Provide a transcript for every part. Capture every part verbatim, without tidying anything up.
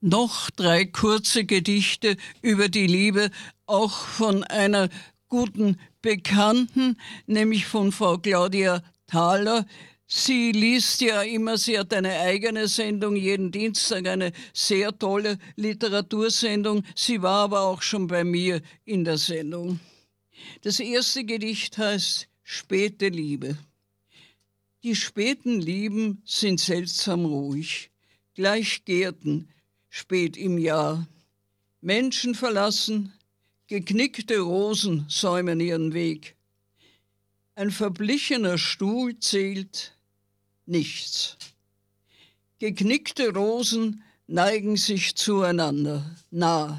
Noch drei kurze Gedichte über die Liebe, auch von einer guten Bekannten, nämlich von Frau Claudia Thaler. Sie liest ja immer, sie hat eine eigene Sendung, jeden Dienstag eine sehr tolle Literatursendung. Sie war aber auch schon bei mir in der Sendung. Das erste Gedicht heißt Späte Liebe. Die späten Lieben sind seltsam ruhig, gleich Gärten spät im Jahr. Menschen verlassen, geknickte Rosen säumen ihren Weg. Ein verblichener Stuhl zählt nichts. Geknickte Rosen neigen sich zueinander, nah.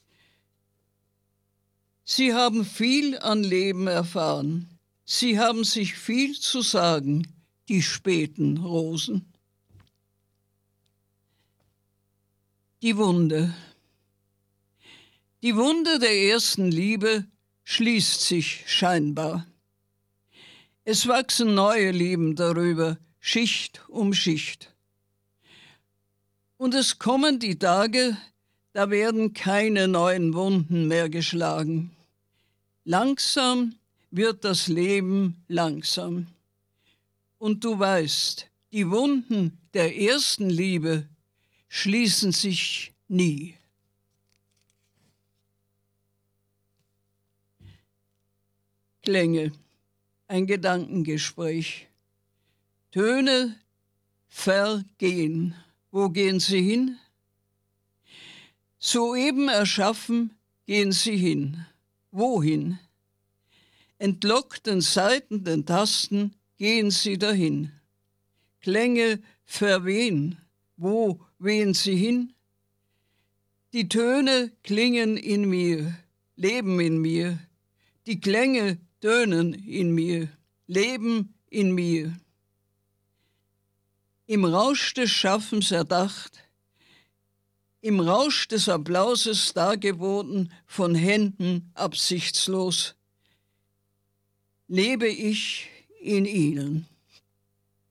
Sie haben viel an Leben erfahren. Sie haben sich viel zu sagen, die späten Rosen. Die Wunde. Die Wunde der ersten Liebe schließt sich scheinbar. Es wachsen neue Lieben darüber, Schicht um Schicht. Und es kommen die Tage, da werden keine neuen Wunden mehr geschlagen. Langsam wird das Leben langsam. Und du weißt, die Wunden der ersten Liebe schließen sich nie. Klänge, ein Gedankengespräch. Töne vergehen. Wo gehen sie hin? Soeben erschaffen, gehen sie hin. Wohin? Entlockten Saiten den Tasten, gehen sie dahin. Klänge verwehen. Wo wehen sie hin? Die Töne klingen in mir, leben in mir. Die Klänge tönen in mir, leben in mir. Im Rausch des Schaffens erdacht, im Rausch des Applauses dargeboten, von Händen absichtslos, lebe ich in ihnen.